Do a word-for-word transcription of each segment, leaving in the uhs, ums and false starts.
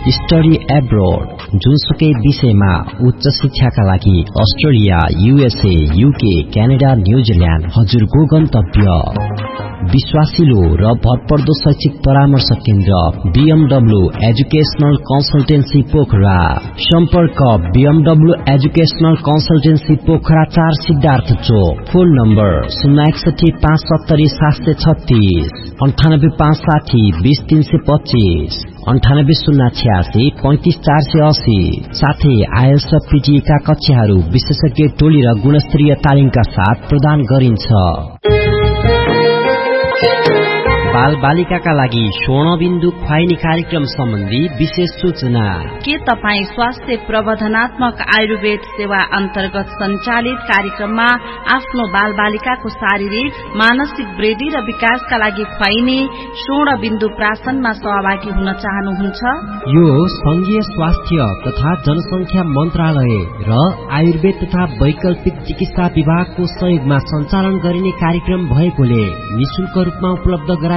Study abroad जुनसुकै विषयमा उच्च शिक्षाका लागि Australia, USA, UK, Canada, New Zealand हजुरको गन्तव्य। विश्वासिलो र भरपर्दो शैक्षिक परामर्श केन्द्र बीएमडब्ल्यू एजुकेशनल कन्सल्टेन्सी पोखरा। सम्पर्क बीएमडब्ल्यू एजुकेशनल कन्सल्टेन्सी पोखरा चार सिद्धार्थ चोक। फोन नम्बर शून्य एकसठी पाँच सत्तरी सात सय छत्तीस अन्ठानब्बे पाँच साठी बीस तीन सय पच्चीस अन्ठानब्बे शून्य छ्यासी पैंतिस चार सय अस्सी। साथै आइएल्स र पीटीई का कक्षाहरू विशेषज्ञ टोली र गुणस्तरीय तालिमका साथ प्रदान गरिन्छ। बाल बालिकाका लागि स्वर्णबिन्दु खुवाइनी कार्यक्रम सम्बन्धी विशेष सूचना। के तपाईँ स्वास्थ्य प्रबन्धनात्मक आयुर्वेद सेवा अन्तर्गत सञ्चालित कार्यक्रममा आफ्नो बाल बालिकाको शारीरिक मानसिक वृद्धि र विकासका लागि खुवाइने स्वर्णबिन्दु प्राशनमा सहभागी हुन चाहनुहुन्छ? यो संघीय स्वास्थ्य तथा जनसंख्या मन्त्रालय र आयुर्वेद तथा वैकल्पिक चिकित्सा विभागको सहयोगमा सञ्चालन गरिने कार्यक्रम भएकोले निशुल्क रूपमा उपलब्ध गराइ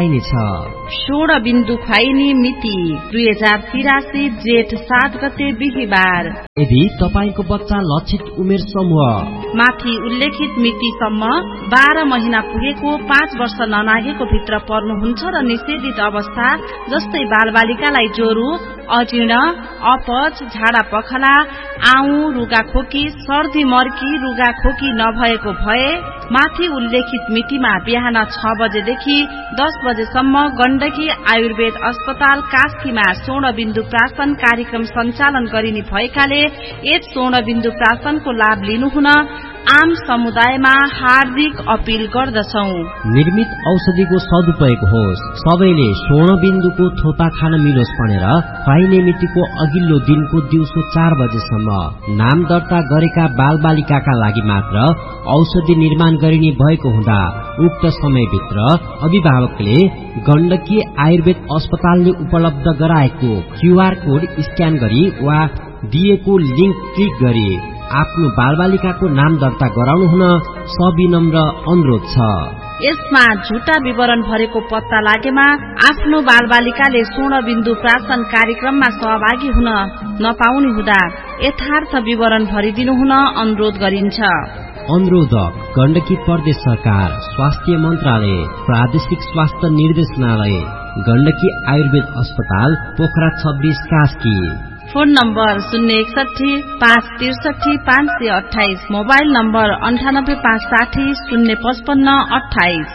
स्वर्ण बिन्दु खुवाइने मिति दुई हजार तिरासी जेठ सात गते बिहिबार। यदि तपाईको बच्चा लक्षित उमेर समूह माथि उल्लेखित मितिसम्म बाह्र महिना पुगेको, पाँच वर्ष ननागेको भित्र पर्नुहुन्छ र निषेधित अवस्था जस्तै बाल बालिकालाई ज्वरो, अजीर्ण, अपच, झाडा पखला, आउँ, रुगा खोकी, सर्दी मर्की, रुगा खोकी नभएको भए माथि उल्लेखित मितिमा बिहान छ बजेदेखि दस बजेसम्म गण्डकी आयुर्वेद अस्पताल कास्कीमा स्वर्ण बिन्दु प्राशन कार्यक्रम सञ्चालन गरिने भएकाले यस स्वर्ण बिन्दु प्राशनको लाभ लिनुहुन आम समुदायमा हार्दिक अपील गर्दछौ। निर्मित औषधिको सदुपयोग होस्, सबैले स्वर्ण बिन्दुको थोपा खान मिलोस् भनेर खुवाइने मितिको अघिल्लो दिनको दिउँसो चार बजेसम्म नाम दर्ता गरेका बाल बालिकाका लागि मात्र औषधि निर्माण गरिने भएको हुँदा उक्त समयभित्र अभिभावकले गण्डकी आयुर्वेद अस्पतालले उपलब्ध गराएको क्यूआर कोड स्क्यान गरी वा दिएको लिंक क्लिक गरी आफ्नो बालबालिकाको नाम दर्ता गराउनु हुन सविनम्र अनुरोध छ। यसमा झुटा विवरण भरेको पत्ता लागेमा आफ्नो बालबालिकाले स्वर्ण बिन्दु प्राशन कार्यक्रममा सहभागी हुन नपाउने हुँदा यथार्थ विवरण भरिदिनु हुन अनुरोध गरिन्छ। अनुरोधक गण्डकी प्रदेश सरकार, स्वास्थ्य मन्त्रालय, प्रादेशिक स्वास्थ्य निर्देशनालय, गण्डकी आयुर्वेद अस्पताल, पोखरा छब्बीस कास्की। फोन नम्बर शून्य एकसठी पाँच त्रिसठी पाँच सय अठाइस, मोबाइल नम्बर अन्ठानब्बे पाँच साठी शून्य पचपन्न अठाइस।